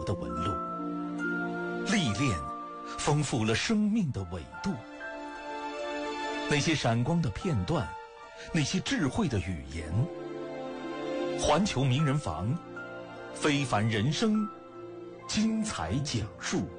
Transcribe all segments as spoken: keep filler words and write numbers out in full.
的纹路。历练丰富了生命的纬度。那些闪光的片段，那些智慧的语言。环球名人房，非凡人生，精彩讲述。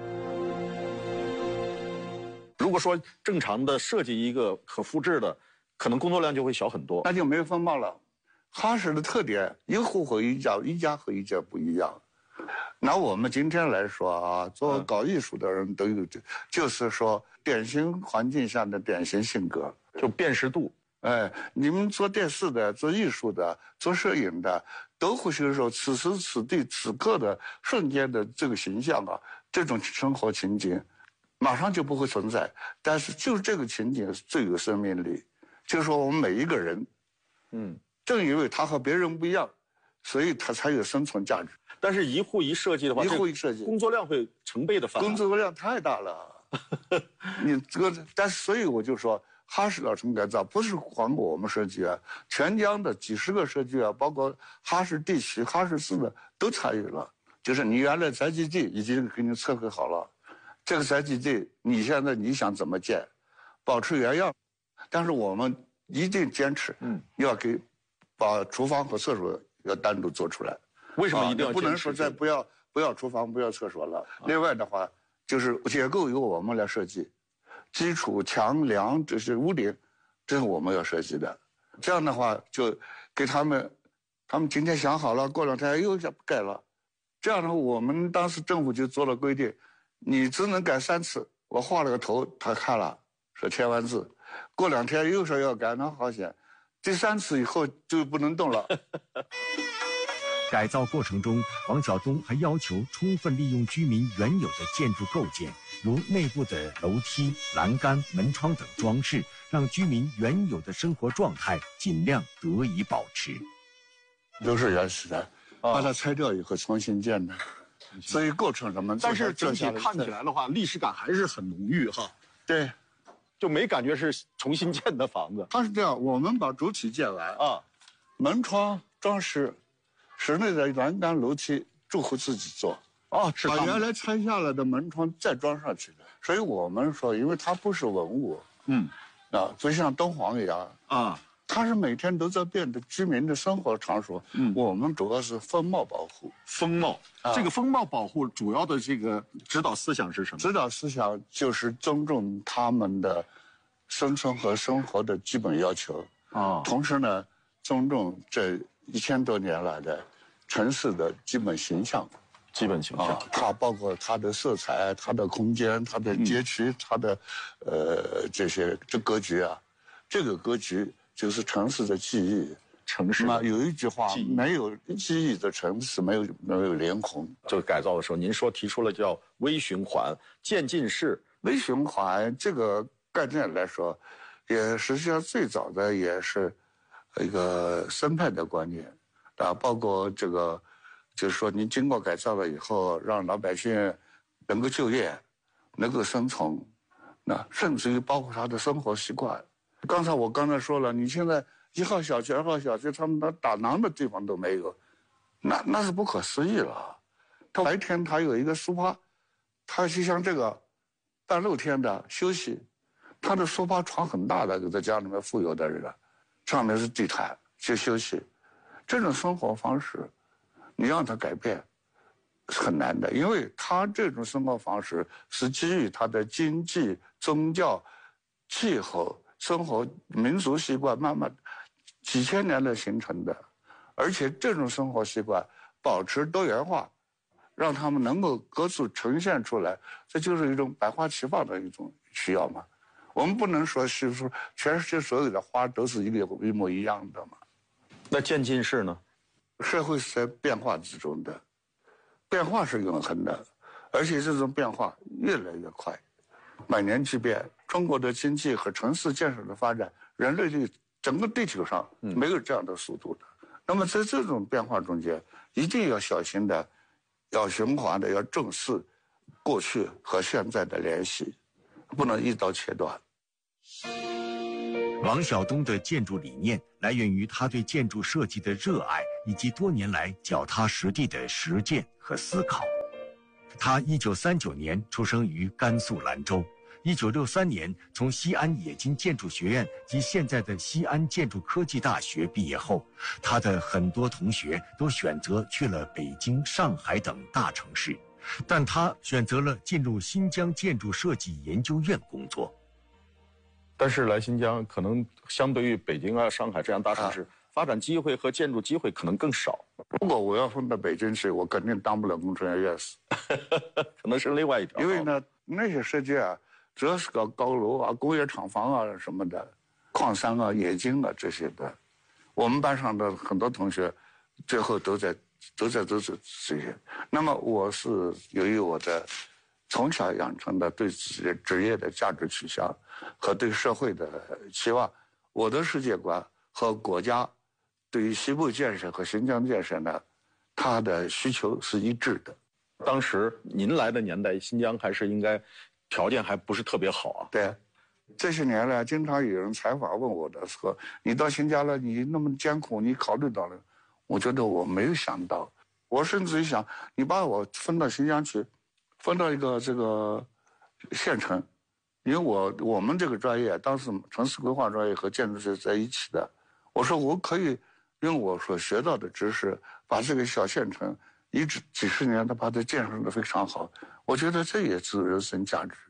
如果说正常的设计一个可复制的，可能工作量就会小很多， 那就没有风貌了。哈式的特点，一户和一家，一家和一家不一样。拿我们今天来说啊，做搞艺术的人都有，就是说典型环境下的典型性格， 就辨识度。 哎，你们做电视的、做艺术的、做摄影的，都会是说此时此地此刻的瞬间的这个形象啊，这种生活情景，马上就不会存在。但是就是这个情景最有生命力，就是说我们每一个人，嗯，正因为他和别人不一样，所以他才有生存价值。 但是一户一设计的话， 一户一设计， 工作量会成倍的翻。 工作量太大了，你这个，但是所以我就说。哈式老城改造不是光我们设计啊，全疆的几十个设计啊，包括哈式地区、哈式市的都参与了。就是你原来宅基地已经给你测绘好了，这个宅基地你现在你想怎么建，保持原样，但是我们一定坚持，嗯，要给把厨房和厕所要单独做出来。 为什么一定要、 啊、不能说再不要不要厨房不要厕所了？啊、另外的话，就是结构由我们来设计。基础墙梁这是屋顶，这是我们要设计的。这样的话，就给他们，他们今天想好了，过两天又改了。这样的话，我们当时政府就做了规定，你只能改三次。我画了个头，他看了，说签完字，过两天又说要改，那好险，第三次以后就不能动了。 改造过程中，王晓东还要求充分利用居民原有的建筑构件，如内部的楼梯、栏杆、门窗等装饰，让居民原有的生活状态尽量得以保持。 都是原始的，把它拆掉以后重新建的，所以构成什么？ 但是整体看起来的话，历史感还是很浓郁哈。 对， 就没感觉是重新建的房子。 它是这样，我们把主体建完啊，门窗装饰。室内的栏杆、楼梯，住户自己做哦，是把原来拆下来的门窗再装上去的。所以我们说，因为它不是文物，嗯，啊，就像敦煌一样啊，它是每天都在变的居民的生活场所。嗯，我们主要是风貌保护。 风貌，啊、这个风貌保护主要的这个指导思想是什么？ 指导思想就是尊重他们的生存和生活的基本要求啊，同时呢，尊重这一千多年来的城市的基本形象， 基本形象，啊、 它包括它的色彩、它的空间、它的街区、嗯、它的呃这些这格局啊，这个格局就是城市的记忆。 城市那有一句话，没有记忆的城市没有没有灵魂。 这个改造的时候，您说提出了叫微循环、渐进式。 微循环这个概念来说，也实际上最早的也是一个生态的观念。啊，包括这个，就是说，您经过改造了以后，让老百姓能够就业，能够生存，那甚至于包括他的生活习惯。刚才我刚才说了，你现在一号小区、二号小区，他们连打囊的地方都没有，那那是不可思议了。他白天他有一个书趴，他就像这个半露天的休息，他的书趴床很大的，有在家里面富有的人，上面是地毯去休息。这种生活方式，你让他改变是很难的，因为他这种生活方式是基于他的经济、宗教、气候、生活、民族习惯慢慢几千年来形成的，而且这种生活习惯保持多元化，让他们能够各自呈现出来，这就是一种百花齐放的一种需要嘛。我们不能说是说全世界所有的花都是一个一模一样的嘛。 那渐进式呢？ 社会是在变化之中的，变化是永恒的，而且这种变化越来越快，百年巨变。中国的经济和城市建设的发展，人类的整个地球上没有这样的速度的。嗯、那么在这种变化中间，一定要小心的，要循环的，要重视过去和现在的联系，不能一刀切断。 王晓东的建筑理念来源于他对建筑设计的热爱，以及多年来脚踏实地的实践和思考。 他一九三九年出生于甘肃兰州，一九六三年从西安冶金建筑学院及现在的西安建筑科技大学毕业后，他的很多同学都选择去了北京、上海等大城市，但他选择了进入新疆建筑设计研究院工作。 但是来新疆可能相对于北京啊、上海这样大城市，啊、发展机会和建筑机会可能更少。 如果我要分到北京去，我肯定当不了工程院院士， 可能是另外一条。 因为呢，那些设计啊，主要是搞高楼啊、工业厂房啊什么的，矿山啊、冶金啊这些的。我们班上的很多同学，最后都在都在都是这些。那么我是由于我的从小养成的对自己的职业的价值取向和对社会的期望，我的世界观和国家对于西部建设和新疆建设呢，它的需求是一致的。 当时您来的年代，新疆还是应该条件还不是特别好啊。 对，这些年来，经常有人采访问我的说：“你到新疆了，你那么艰苦，你考虑到了？”我觉得我没有想到，我甚至于想，你把我分到新疆去，分到一个这个县城，因为我我们这个专业当时城市规划专业和建筑是在一起的。我说我可以用我所学到的知识，把这个小县城一直几十年的把它建设得非常好。我觉得这也是人生价值。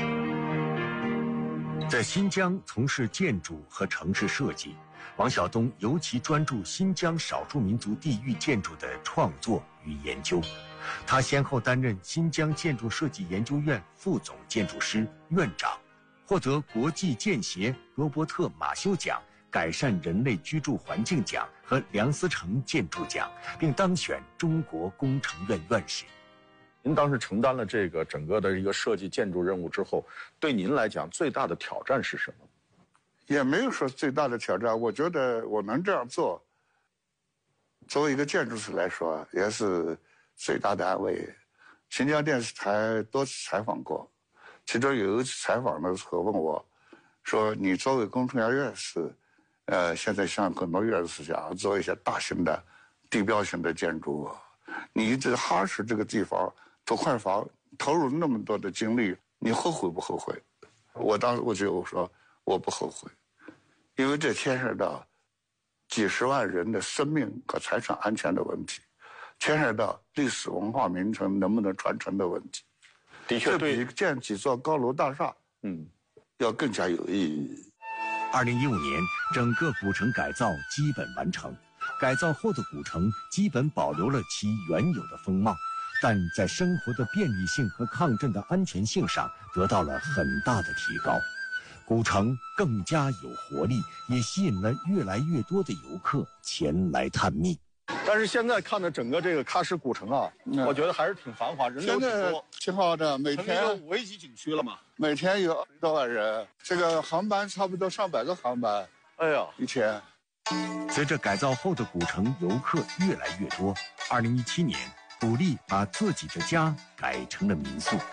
在新疆从事建筑和城市设计，王晓东尤其专注新疆少数民族地域建筑的创作与研究。他先后担任新疆建筑设计研究院副总建筑师、院长，获得国际建协罗伯特马修奖、改善人类居住环境奖和梁思成建筑奖，并当选中国工程院院士。 您当时承担了这个整个的一个设计建筑任务之后，对您来讲最大的挑战是什么？ 也没有说最大的挑战，我觉得我能这样做，作为一个建筑师来说，也是最大的安慰。新疆电视台多次采访过，其中有一次采访的时候问我，说你作为工程院院士，呃，现在像很多院士想做一些大型的地标性的建筑，你这哈市这个地方土块房投入那么多的精力，你后悔不后悔？我当时我就我说我不后悔，因为这牵涉到几十万人的生命和财产安全的问题，牵涉到历史文化名城能不能传承的问题。 的确， 这比建几座高楼大厦，嗯，要更加有意义。 二零一五年，整个古城改造基本完成，改造后的古城基本保留了其原有的风貌，但在生活的便利性和抗震的安全性上得到了很大的提高。古城更加有活力，也吸引了越来越多的游客前来探秘。 但是现在看的整个这个喀什古城啊，嗯、我觉得还是挺繁华，人流挺多， 挺好的。每天五 A 级景区了嘛， 每天有二十多万人，这个航班差不多上百个航班。 哎呀， 一天。 随着改造后的古城游客越来越多，二零一七年，古力把自己的家改成了民宿。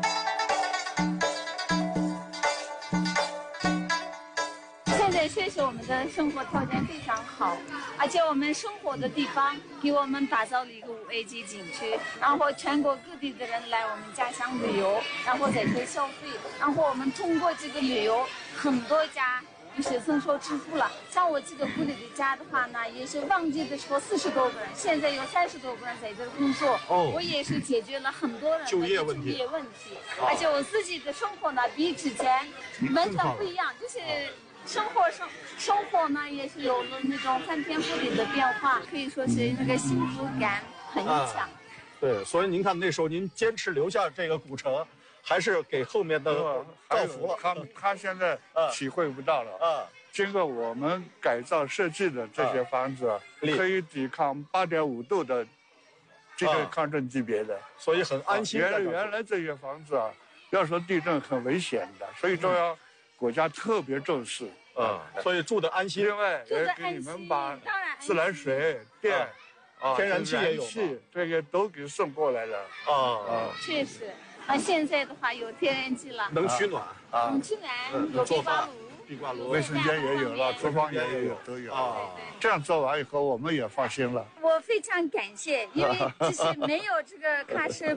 确实我们的生活条件非常好，而且我们生活的地方给我们打造了一个五 A 级景区，然后全国各地的人来我们家乡旅游，然后在这消费，然后我们通过这个旅游，很多家有学生说致富了。像我这个古里的家的话呢，也是旺季的时候四十多个人，现在有三十多个人在这儿工作。哦，我也是解决了很多人的就业问题，就业问题，而且我自己的生活呢比之前完全不一样，就是。生活生生活呢，也是有了那种翻天覆地的变化，可以说是那个幸福感很强。啊、 对，所以您看那时候您坚持留下这个古城，还是给后面的造福了。 他他现在体会不到了啊。经过我们改造设计的这些房子，啊、可以抵抗八点五度的这个抗震级别的，啊、 所以很安心。 原来原来这些房子啊，要说地震很危险的，所以中央。嗯国家特别重视， 啊、嗯，所以住得安心。 另外，也给你们把自来水、电、 啊、天然气也有， 这些都给送过来了。 啊啊，确实，啊，现在的话有天然气了， 能取暖啊，能取暖，嗯、有壁挂炉， 壁挂炉， 卫生间也有了，厨房也有，都有啊。这样做完以后，我们也放心了。 我非常感谢，因为其实没有这个喀什